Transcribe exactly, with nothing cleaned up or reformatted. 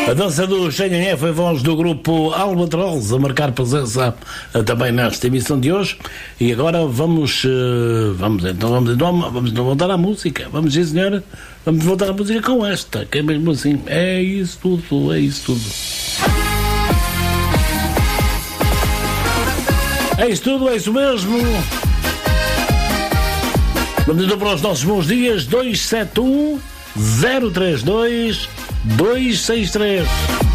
A dança do Xanhanhé foi voz do grupo Albatroz a marcar presença uh, também nesta emissão de hoje. E agora vamos, uh, vamos então, vamos então, vamos então voltar à música. Vamos, sim, senhora, vamos voltar à música com esta, que é mesmo assim. É isso tudo, é isso tudo. É isso tudo, é isso mesmo. Vamos então para os nossos bons dias. Dois sete um zero três dois dois seis três.